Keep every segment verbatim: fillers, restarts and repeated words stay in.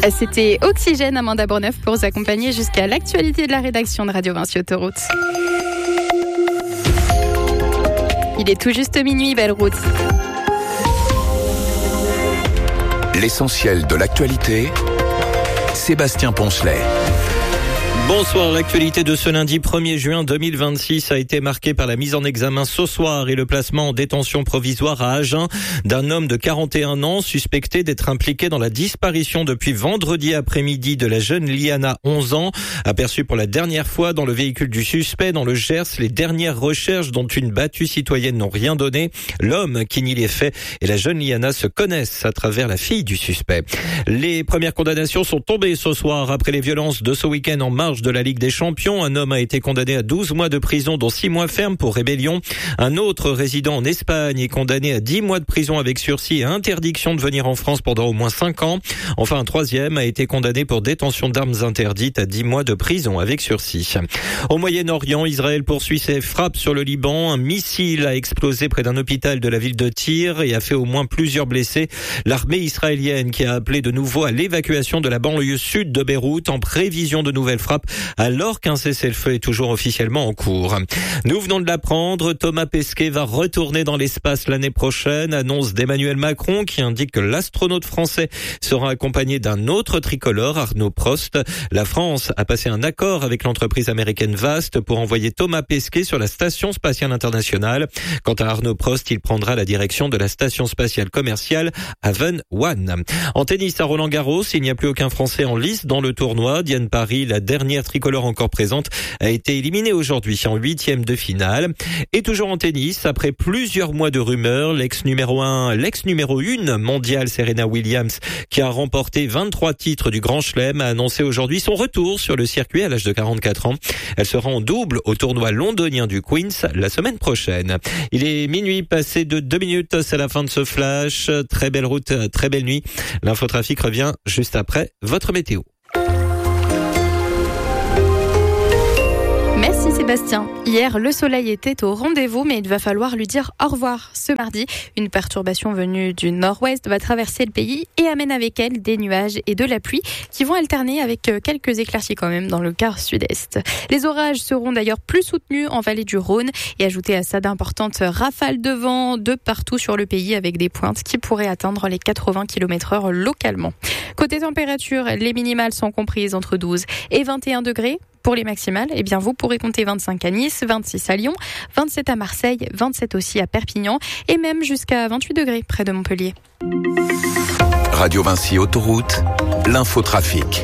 C'était Oxygène, Amanda Bourneuf, pour vous accompagner jusqu'à l'actualité de la rédaction de Radio Vinci Autoroute. Il est tout juste minuit, belle route. L'essentiel de l'actualité, Sébastien Poncelet. Bonsoir, l'actualité de ce lundi premier juin deux mille vingt-six a été marquée par la mise en examen ce soir et le placement en détention provisoire à Agen d'un homme de quarante et un ans suspecté d'être impliqué dans la disparition depuis vendredi après-midi de la jeune Liana, onze ans, aperçue pour la dernière fois dans le véhicule du suspect dans le Gers. Les dernières recherches dont une battue citoyenne n'ont rien donné. L'homme qui nie les faits et la jeune Liana se connaissent à travers la fille du suspect. Les premières condamnations sont tombées ce soir après les violences de ce week-end en marge de la Ligue des Champions. Un homme a été condamné à douze mois de prison, dont six mois ferme pour rébellion. Un autre résident en Espagne est condamné à dix mois de prison avec sursis et interdiction de venir en France pendant au moins cinq ans. Enfin, un troisième a été condamné pour détention d'armes interdites à dix mois de prison avec sursis. Au Moyen-Orient, Israël poursuit ses frappes sur le Liban. Un missile a explosé près d'un hôpital de la ville de Tyr et a fait au moins plusieurs blessés. L'armée israélienne qui a appelé de nouveau à l'évacuation de la banlieue sud de Beyrouth en prévision de nouvelles frappes, alors qu'un cessez-le-feu est toujours officiellement en cours. Nous venons de l'apprendre, Thomas Pesquet va retourner dans l'espace l'année prochaine, annonce d'Emmanuel Macron qui indique que l'astronaute français sera accompagné d'un autre tricolore, Arnaud Prost. La France a passé un accord avec l'entreprise américaine Vast pour envoyer Thomas Pesquet sur la Station spatiale internationale. Quant à Arnaud Prost, il prendra la direction de la Station spatiale commerciale Haven One. En tennis à Roland-Garros, il n'y a plus aucun Français en lice dans le tournoi. Diane Paris, la dernière tricolore encore présente, a été éliminée aujourd'hui en huitième de finale. Et toujours en tennis, après plusieurs mois de rumeurs, l'ex numéro un, l'ex numéro une mondiale Serena Williams, qui a remporté vingt-trois titres du Grand Chelem, a annoncé aujourd'hui son retour sur le circuit à l'âge de quarante-quatre ans. Elle sera en double au tournoi londonien du Queen's la semaine prochaine. Il est minuit passé de deux minutes, c'est la fin de ce flash. Très belle route, très belle nuit. L'infotrafic revient juste après votre météo. Merci Sébastien. Hier, le soleil était au rendez-vous, mais il va falloir lui dire au revoir ce mardi. Une perturbation venue du nord-ouest va traverser le pays et amène avec elle des nuages et de la pluie qui vont alterner avec quelques éclaircies quand même dans le quart sud-est. Les orages seront d'ailleurs plus soutenus en vallée du Rhône et ajouter à ça d'importantes rafales de vent de partout sur le pays avec des pointes qui pourraient atteindre les quatre-vingts kilomètres heure localement. Côté température, les minimales sont comprises entre douze et vingt et un degrés. Pour les maximales, eh bien vous pourrez compter vingt-cinq à Nice, vingt-six à Lyon, vingt-sept à Marseille, vingt-sept aussi à Perpignan et même jusqu'à vingt-huit degrés près de Montpellier. Radio Vinci Autoroute, l'infotrafic.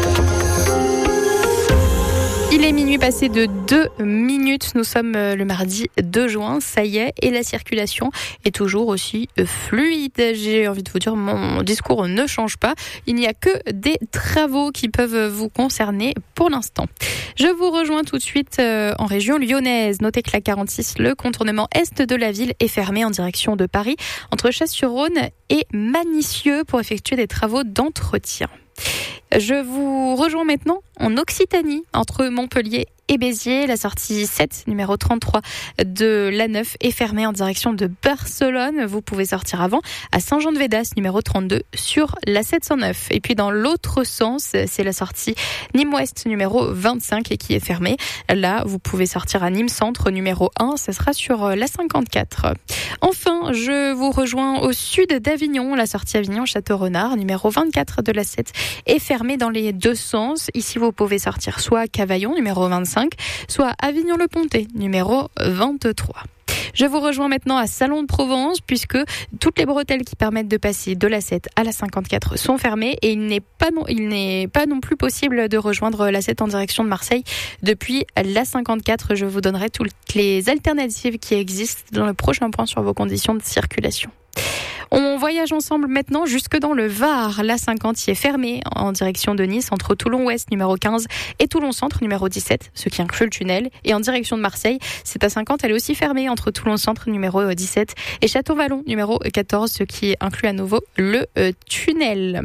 Il est minuit passé de deux minutes. Nous sommes le mardi deux juin. Ça y est. Et la circulation est toujours aussi fluide. J'ai envie de vous dire, mon discours ne change pas. Il n'y a que des travaux qui peuvent vous concerner pour l'instant. Je vous rejoins tout de suite en région lyonnaise. Notez que la quarante-six, le contournement est de la ville, est fermé en direction de Paris, entre Chasse-sur-Rhône et Manicieux, pour effectuer des travaux d'entretien. Je vous rejoins maintenant en Occitanie, entre Montpellier et Béziers. La sortie sept, numéro trente-trois de l'A neuf, est fermée en direction de Barcelone. Vous pouvez sortir avant à Saint-Jean-de-Védas, numéro trente-deux, sur la sept cent neuf. Et puis dans l'autre sens, c'est la sortie Nîmes-Ouest, numéro vingt-cinq, et qui est fermée. Là, vous pouvez sortir à Nîmes-Centre, numéro un. Ça sera sur la cinquante-quatre. Enfin, je vous rejoins au sud d'Avignon. La sortie Avignon-Château-Renard, numéro vingt-quatre de l'A sept, est fermée dans les deux sens. Ici, vous pouvez sortir soit à Cavaillon, numéro vingt-cinq, soit à Avignon-le-Pontet, numéro vingt-trois. Je vous rejoins maintenant à Salon de Provence, puisque toutes les bretelles qui permettent de passer de l'A sept à la cinquante-quatre sont fermées et il n'est pas non, il n'est pas non plus possible de rejoindre l'A sept en direction de Marseille depuis la cinquante-quatre. Je vous donnerai toutes les alternatives qui existent dans le prochain point sur vos conditions de circulation. On voyage ensemble maintenant jusque dans le Var. La cinquante y est fermée en direction de Nice, entre Toulon-Ouest, numéro quinze, et Toulon-Centre, numéro dix-sept, ce qui inclut le tunnel. Et en direction de Marseille, c'est à cinquante, elle est aussi fermée entre Toulon-Centre, numéro dix-sept, et Château-Vallon, numéro quatorze, ce qui inclut à nouveau le euh, tunnel.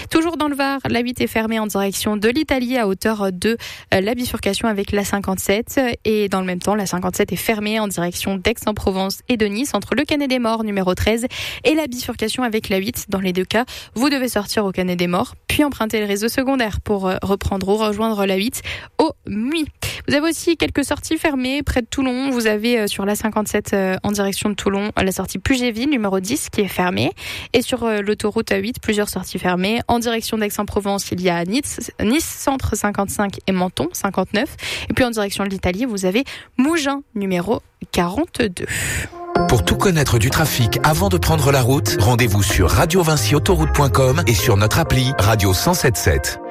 Toujours dans le Var, l'A huit est fermée en direction de l'Italie à hauteur de la bifurcation avec la cinquante-sept. Et dans le même temps, la cinquante-sept est fermée en direction d'Aix-en-Provence et de Nice entre le Canet des Morts numéro treize et la bifurcation avec la huit. Dans les deux cas, vous devez sortir au Canet des Morts, puis emprunter le réseau secondaire pour reprendre ou rejoindre la huit au Muy. Vous avez aussi quelques sorties fermées près de Toulon. Vous avez sur la cinquante-sept en direction de Toulon la sortie Puget-Ville numéro dix qui est fermée. Et sur l'autoroute A huit, plusieurs sorties fermées. En direction d'Aix-en-Provence, il y a Nice, Nice Centre cinquante-cinq et Menton cinquante-neuf. Et puis en direction de l'Italie, vous avez Mougins numéro quarante-deux. Pour tout connaître du trafic avant de prendre la route, rendez-vous sur radio vinci autoroute point com et sur notre appli Radio cent soixante-dix-sept.